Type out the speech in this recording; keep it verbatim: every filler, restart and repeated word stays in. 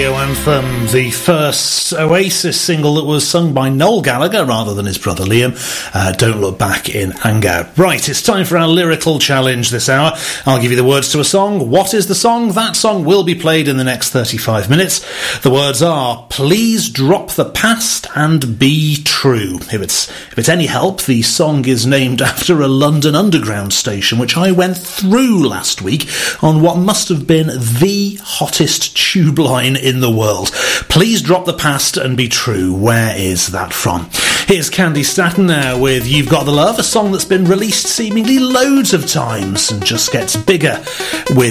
Anthem, the first Oasis single that was sung by Noel Gallagher rather than his brother Liam. uh, Don't Look Back in Anger. Right, it's time for our lyrical challenge this hour. I'll give you the words to a song. What is the song? That song will be played in the next thirty-five minutes. The words are: please drop the past and be true. If it's, if it's any help, the song is named after a London Underground station which I went through last week on what must have been the hottest tube line in the world. Please drop the past and be true. Where is that from? Here's Candy Staton now with You've Got the Love, a song that's been released seemingly loads of times and just gets bigger with